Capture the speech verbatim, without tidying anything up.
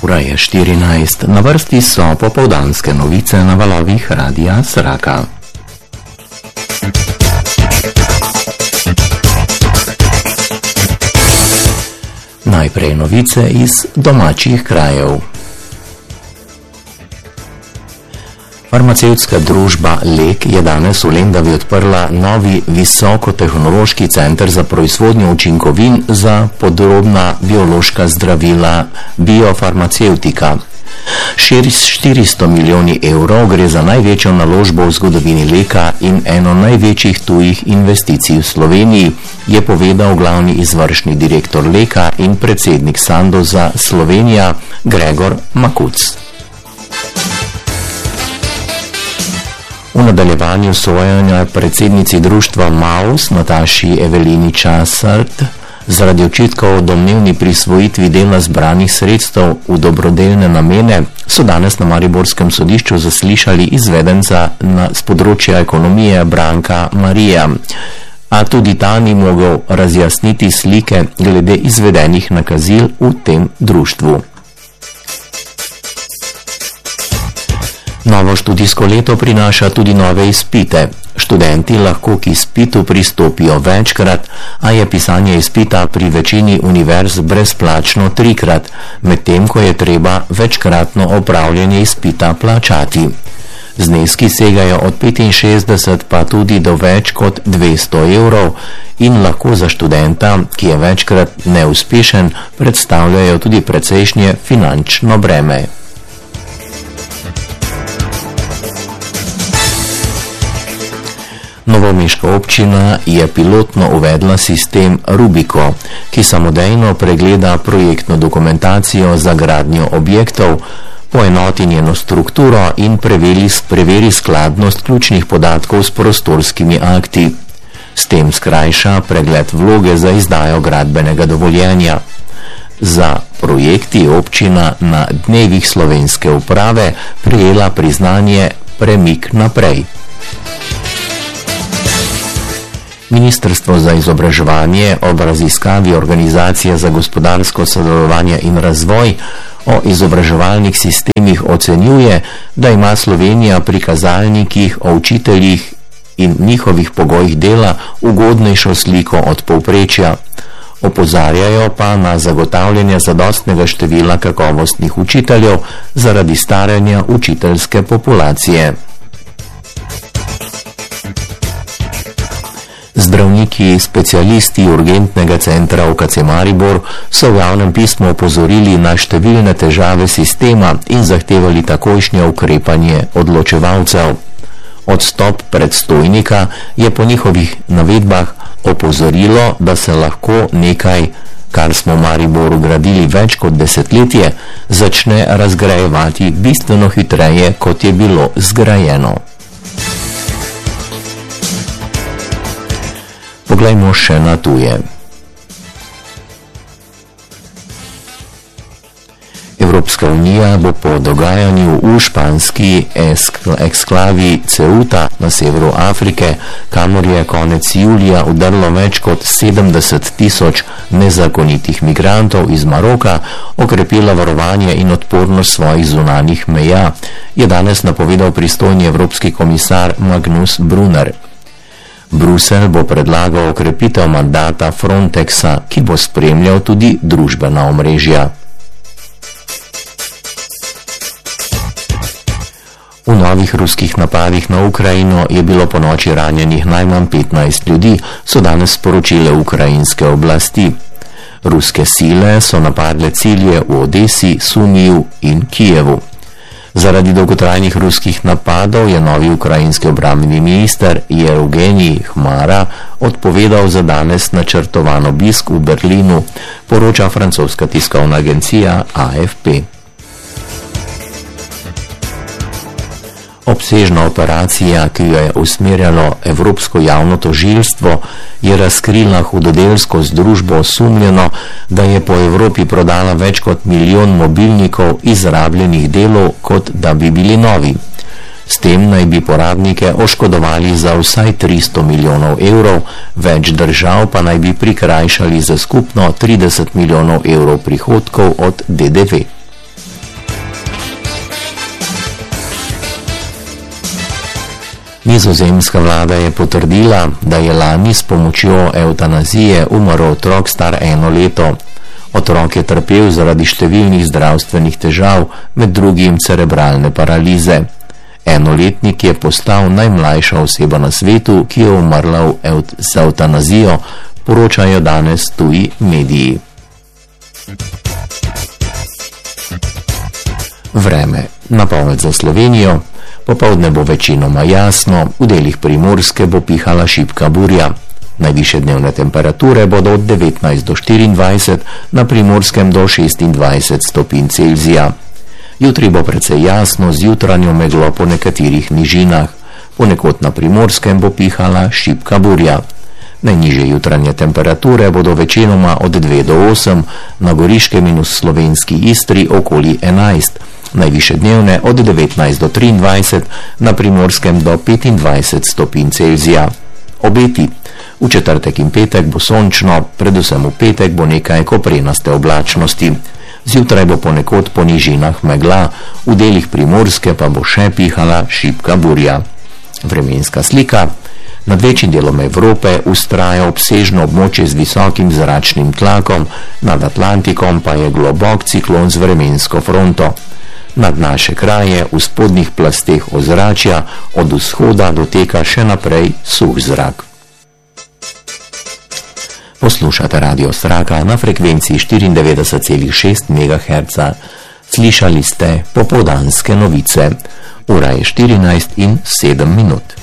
Ura je štirinajst, na vrsti so popoldanske novice na valovih Radia Sraka. Najprej novice iz domačih krajev. Farmacevtska družba Lek je danes v Lendavi odprla novi visokotehnološki center za proizvodnjo učinkovin za podrobna biološka zdravila biofarmacevtika. štiristo milijoni evrov gre za največjo naložbo v zgodovini Leka in eno največjih tujih investicij v Sloveniji, je povedal glavni izvršni direktor Leka in predsednik Sandoza Slovenija Gregor Makuc. V nadaljevanju sojenja predsednici društva Maus Nataši Evelini Časart zaradi očitkov o domnevni prisvojitvi dela zbranih sredstev v dobrodelne namene so danes na mariborskem sodišču zaslišali izvedenca na s področja ekonomije Branka Marija, a tudi ta ni mogel razjasniti slike glede izvedenih nakazil v tem društvu. Novo študijsko leto prinaša tudi nove izpite. Študenti lahko k izpitu pristopijo večkrat, a je pisanje izpita pri večini univerz brezplačno trikrat, medtem ko je treba večkratno opravljanje izpita plačati. Zneski segajo od petinšestdeset pa tudi do več kot dvesto evrov in lahko za študenta, ki je večkrat neuspešen, predstavljajo tudi precejšnje finančno breme. Novomeška občina je pilotno uvedla sistem Rubiko, ki samodejno pregleda projektno dokumentacijo za gradnjo objektov, poenoti njeno strukturo in preveri, preveri skladnost ključnih podatkov s prostorskimi akti. S tem skrajša pregled vloge za izdajo gradbenega dovoljenja. Za projekt je občina na dnevih slovenske uprave prejela priznanje Premik naprej. Ministrstvo za izobraževanje ob raziskavi Organizacije za gospodarsko sodelovanje in razvoj o izobraževalnih sistemih ocenjuje, da ima Slovenija pri kazalnikih o učiteljih in njihovih pogojih dela ugodnejšo sliko od povprečja. Opozarjajo pa na zagotavljanje zadostnega števila kakovostnih učiteljev zaradi staranja učiteljske populacije. Zdravniki, specialisti urgentnega centra U K C Maribor so v javnem pismu opozorili na številne težave sistema in zahtevali takojšnje ukrepanje odločevalcev. Odstop predstojnika je po njihovih navedbah opozorilo, da se lahko nekaj, kar smo v Mariboru gradili več kot desetletje, začne razgrajevati bistveno hitreje, kot je bilo zgrajeno. Poglejmo še na tuje. Evropska unija bo po dogajanju v španski eksklavi Ceuta na severu Afrike, kamor je konec julija udrlo več kot sedemdeset tisoč nezakonitih migrantov iz Maroka, okrepila varovanje in odpornost svojih zunanjih meja, je danes napovedal pristojni evropski komisar Magnus Brunner. Bruselj bo predlagal okrepitev mandata Frontexa, ki bo spremljal tudi družbena omrežja. V novih ruskih napadih na Ukrajino je bilo ponoči ranjenih najmanj petnajst ljudi, so danes sporočile ukrajinske oblasti. Ruske sile so napadle cilje v Odesi, Sumiju in Kijevu. Zaradi dolgotrajnih ruskih napadov je novi ukrajinski obrambni minister Evgenij Hmara odpovedal za danes načrtovan obisk v Berlinu, poroča francoska tiskovna agencija A F P. Obsežna operacija, ki jo je usmerjalo Evropsko javno tožilstvo, je razkrila hudodelsko združbo osumljeno, da je po Evropi prodala več kot milijon mobilnikov izrabljenih delov, kot da bi bili novi. S tem naj bi porabnike oškodovali za vsaj tristo milijonov evrov, več držav pa naj bi prikrajšali za skupno trideset milijonov evrov prihodkov od D D V. Nizozemska vlada je potrdila, da je lani s pomočjo evtanazije umrl otrok star eno leto. Otrok je trpel zaradi številnih zdravstvenih težav, med drugim cerebralne paralize. Enoletnik je postal najmlajša oseba na svetu, ki je umrla z evtanazijo, poročajo danes tuji mediji. Vreme. Napoved za Slovenijo. Popoldne bo večinoma jasno, v delih Primorske bo pihala šibka burja. Najvišje dnevne temperature bodo od devetnajst do štiriindvajset, na Primorskem do šestindvajset stopinj Celzija. Jutri bo precej jasno z jutranjo meglo po nekaterih nižinah. Ponekod na Primorskem bo pihala šibka burja. Najnižje jutranje temperature bodo večinoma od dve do osem, na Goriškem in v slovenski Istri okoli enajst, najvišje dnevne od devetnajst do triindvajset, na Primorskem do petindvajset stopinj Celzija. Obeti. V četrtek in petek bo sončno, predvsem v petek bo nekaj koprenaste oblačnosti. Zjutraj bo ponekod po nižinah megla, v delih Primorske pa bo še pihala šibka burja. Vremenska slika. Nad večjim delom Evrope vztraja obsežno območje z visokim zračnim tlakom, nad Atlantikom pa je globok ciklon z vremensko fronto. Nad naše kraje v spodnjih plasteh ozračja od vzhoda doteka še naprej suh zrak. Poslušate Radio Straka na frekvenciji štiriindevetdeset celih šest megaherca. Slišali ste popoldanske novice. Ura je štirinajst in sedem minut.